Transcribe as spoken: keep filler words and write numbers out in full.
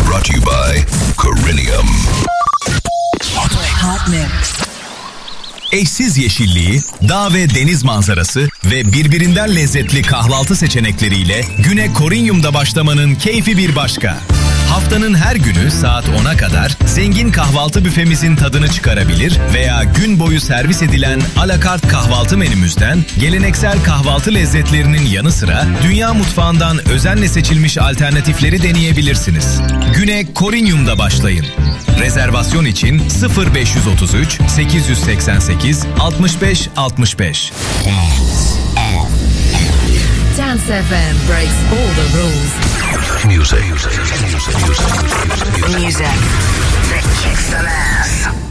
Brought to you by Corinium. Hot Mix. Hot Mix. Eşsiz yeşilliği, dağ ve deniz manzarası ve birbirinden lezzetli kahvaltı seçenekleriyle güne Corinium'da başlamanın keyfi bir başka. Haftanın her günü saat ona kadar zengin kahvaltı büfemizin tadını çıkarabilir veya gün boyu servis edilen alakart kahvaltı menümüzden geleneksel kahvaltı lezzetlerinin yanı sıra dünya mutfağından özenle seçilmiş alternatifleri deneyebilirsiniz. Güne Corinium'da başlayın. Rezervasyon için sıfır beş otuz üç sekiz yüz seksen sekiz altmış beş altmış beş. Dance F M breaks all the rules. Music. Music. Music. Music. Music that kicks some ass.